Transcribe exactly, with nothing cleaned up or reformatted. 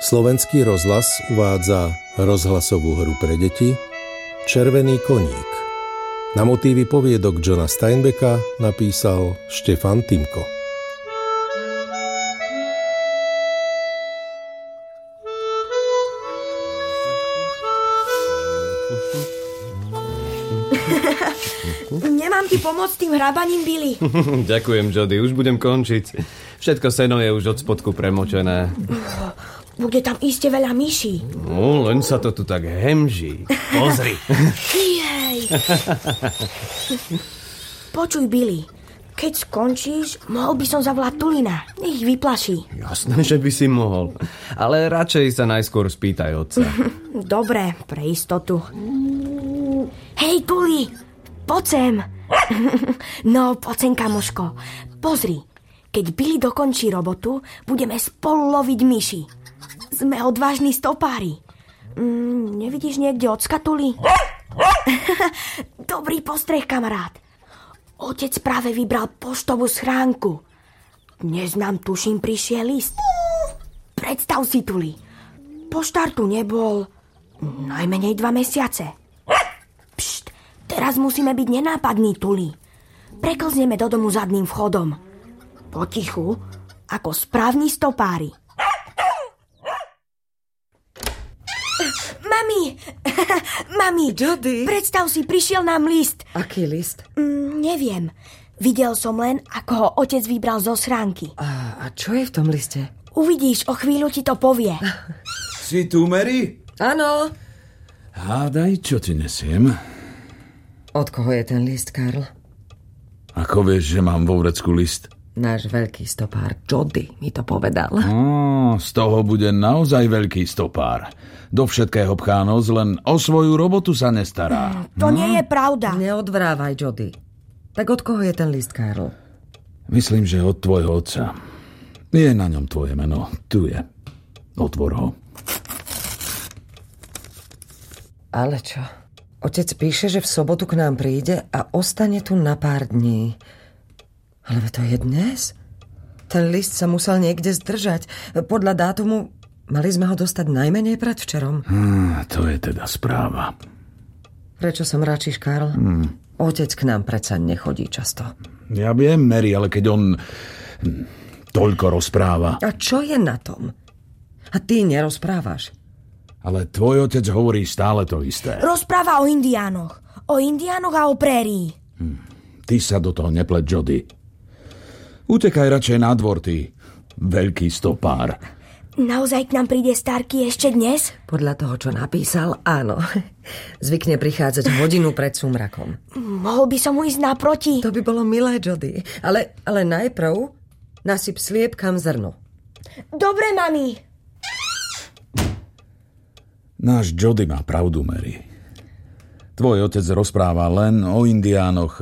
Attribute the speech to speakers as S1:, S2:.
S1: Slovenský rozhlas uvádza rozhlasovú hru pre deti Červený koník. Na motívy poviedok Johna Steinbecka napísal Štefan Timko.
S2: Nemám ti pomôcť tým hrabaním, Billy.
S3: Ďakujem, Jody, už budem končiť. Všetko seno je už od spodku premočené.
S2: Bude tam iste veľa myší.
S3: No, len sa to tu tak hemží. Pozri.
S2: Jej. Počuj, Billy, keď skončíš, mohol by som zavolať Tulina. Nech ich vyplaší.
S3: Jasné, že by si mohol. Ale radšej sa najskôr spýtaj otca.
S2: Dobre, pre istotu. Hej, Tuli, poď sem. No, poď sem, kamoško. Pozri, keď Billy dokončí robotu, budeme spolu loviť myši. Sme odvážni stopári. Mm, nevidíš niekde ocka, Tuli? Dobrý postreh, kamarát. Otec práve vybral poštovú schránku. Dnes nám, tuším, prišiel list. Predstav si, Tuli. Poštár tu nebol najmenej dva mesiace. Pšt, teraz musíme byť nenápadní, Tuli. Preklzneme do domu zadným vchodom. Potichu, ako správni stopári. Mami! Mami!
S4: Jody!
S2: Predstav si, prišiel nám list.
S4: Aký list?
S2: Mm, neviem. Videl som len, ako ho otec vybral zo schránky.
S4: A, a čo je v tom liste?
S2: Uvidíš, o chvíľu ti to povie.
S5: Si tu, Mary?
S4: Áno.
S5: Hádaj, čo ti nesiem.
S4: Od koho je ten list, Karl?
S5: Ako vieš, že mám vo vrecku list?
S4: Náš veľký stopár Jody mi to povedal.
S5: Ó, z toho bude naozaj veľký stopár. Do všetkého pchá nos, len o svoju robotu sa nestará.
S2: To hm? nie je pravda.
S4: Neodvrávaj, Jody. Tak od koho je ten list, Karl?
S5: Myslím, že od tvojho otca. Je na ňom tvoje meno. Tu je. Otvor ho.
S4: Ale čo? Otec píše, že v sobotu k nám príde a ostane tu na pár dní. Ale to je dnes? Ten list sa musel niekde zdržať. Podľa dátumu mali sme ho dostať najmenej predvčerom.
S5: Hmm, to je teda správa.
S4: Prečo sa mračíš, Karl? Hmm. Otec k nám predsa nechodí často.
S5: Ja viem, Mary, ale keď on toľko rozpráva.
S4: A čo je na tom? A ty nerozprávaš.
S5: Ale tvoj otec hovorí stále to isté.
S2: Rozpráva o indiánoch. O indiánoch a o prérii.
S5: Hmm. Ty sa do toho nepleť, Jody. Utekaj radšej na dvor, ty veľký stopár.
S2: Naozaj k nám príde Starky ešte dnes?
S4: Podľa toho, čo napísal, áno. Zvykne prichádzať hodinu pred súmrakom.
S2: Mohol by som mu ísť naproti.
S4: To by bolo milé, Jody. Ale, ale najprv nasyp sliepkam zrno.
S2: Dobre, mami.
S5: Náš Jody má pravdu, Mary. Tvoj otec rozpráva len o indiánoch